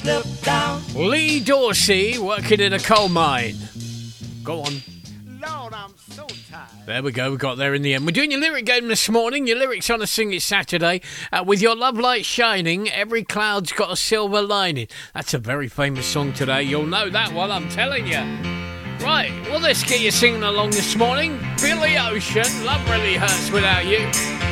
step down. Lee Dorsey working in a coal mine. Go on. Lord, I'm so tired. There we go, we got there in the end. We're doing your lyric game this morning. Your lyrics on a Sing It Saturday. With your love light shining, every cloud's got a silver lining. That's a very famous song today. You'll know that one, I'm telling you. Right, well, let's get you singing along this morning. Billy Ocean, Love Really Hurts Without You.